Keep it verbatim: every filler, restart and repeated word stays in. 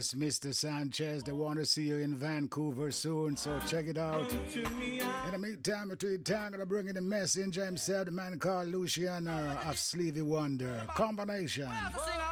Yes, Mister Sanchez, they want to see you in Vancouver soon, so check it out. In the meantime, between time, gonna bring in the messenger himself, the man called Luciano of Sleevy Wonder. Combination. Well,